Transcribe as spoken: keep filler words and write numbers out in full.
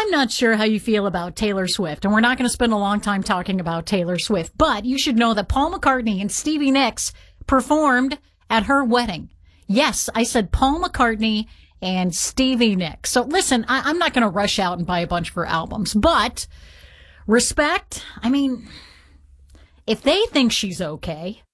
I'm not sure how you feel about Taylor Swift, and we're not going to spend a long time talking about Taylor Swift, but you should know that Paul McCartney and Stevie Nicks performed at her wedding. Yes, I said Paul McCartney and Stevie Nicks. So listen, I, I'm not going to rush out and buy a bunch of her albums, but respect, I mean, if they think she's okay,